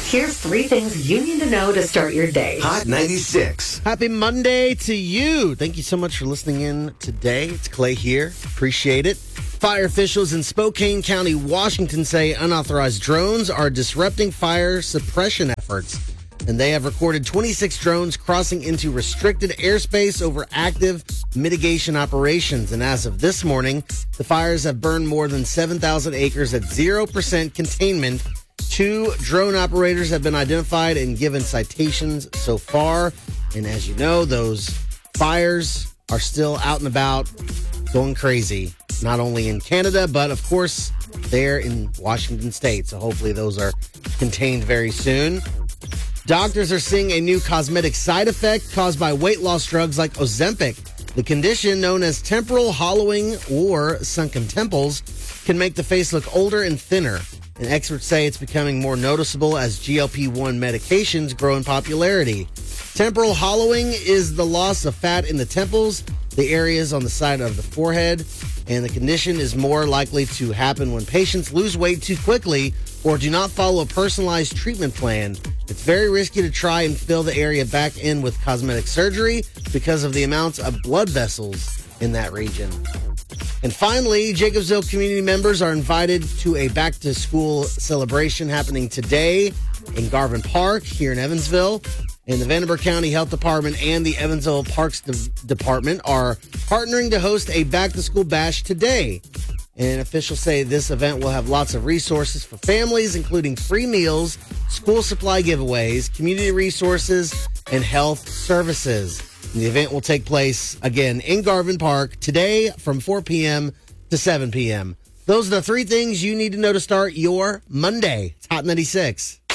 Here's 3 things you need to know to start your day. Hot 96. Happy Monday to you. Thank you so much for listening in today. It's Clay here. Appreciate it. Fire officials in Spokane County, Washington say unauthorized drones are disrupting fire suppression efforts. And they have recorded 26 drones crossing into restricted airspace over active mitigation operations. And as of this morning, the fires have burned more than 7,000 acres at 0% containment. 2 drone operators have been identified and given citations so far. And as you know, those fires are still out and about, going crazy, not only in Canada, but of course, there in Washington State. So hopefully those are contained very soon. Doctors are seeing a new cosmetic side effect caused by weight loss drugs like Ozempic. The condition, known as temporal hollowing or sunken temples, can make the face look older and thinner. And experts say it's becoming more noticeable as GLP-1 medications grow in popularity. Temporal hollowing is the loss of fat in the temples, the areas on the side of the forehead, and the condition is more likely to happen when patients lose weight too quickly or do not follow a personalized treatment plan. It's very risky to try and fill the area back in with cosmetic surgery because of the amounts of blood vessels in that region. And finally, Jacobsville community members are invited to a back-to-school celebration happening today in Garvin Park here in Evansville. And the Vanderburgh County Health Department and the Evansville Parks Department are partnering to host a back-to-school bash today. And officials say this event will have lots of resources for families, including free meals, school supply giveaways, community resources, and health services. And the event will take place, again, in Garvin Park today from 4 p.m. to 7 p.m. Those are the 3 things you need to know to start your Monday. It's Hot 96.